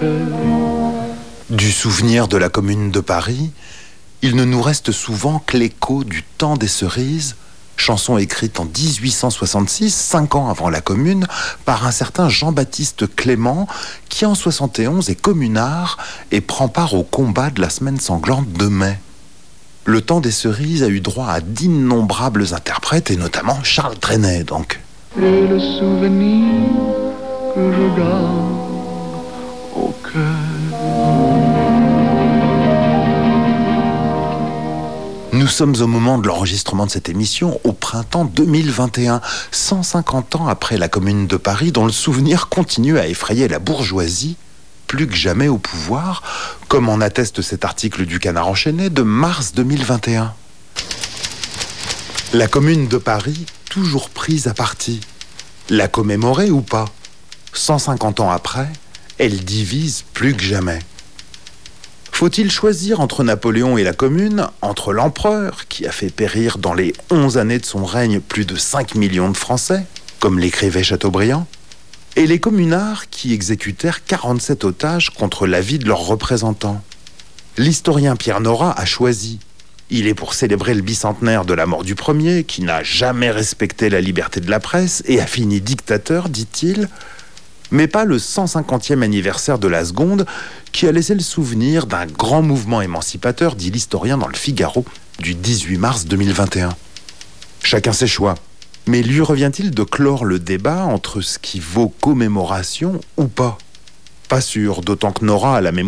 Du souvenir de la Commune de Paris, il ne nous reste souvent que l'écho du Temps des Cerises, chanson écrite en 1866, 5 ans avant la Commune, par un certain Jean-Baptiste Clément, qui en 71 est communard et prend part au combat de la semaine sanglante de mai. Le Temps des Cerises a eu droit à d'innombrables interprètes, et notamment Charles Trenet, donc. Et le souvenir que je garde au cœur. Nous sommes au moment de l'enregistrement de cette émission, au printemps 2021, 150 ans après la Commune de Paris, dont le souvenir continue à effrayer la bourgeoisie, plus que jamais au pouvoir, comme en atteste cet article du Canard enchaîné de mars 2021. La Commune de Paris, toujours prise à partie. La commémorer ou pas ? 150 ans après, elle divise plus que jamais. Faut-il choisir entre Napoléon et la Commune, entre l'empereur, qui a fait périr dans les 11 années de son règne plus de 5 millions de Français, comme l'écrivait Chateaubriand, et les communards qui exécutèrent 47 otages contre l'avis de leurs représentants? L'historien Pierre Nora a choisi. Il est pour célébrer le bicentenaire de la mort du premier, qui n'a jamais respecté la liberté de la presse et a fini dictateur, dit-il, mais pas le 150e anniversaire de la seconde, qui a laissé le souvenir d'un grand mouvement émancipateur, dit l'historien dans le Figaro, du 18 mars 2021. Chacun ses choix. Mais lui revient-il de clore le débat entre ce qui vaut commémoration ou pas ? Pas sûr, d'autant que Nora a la mémoire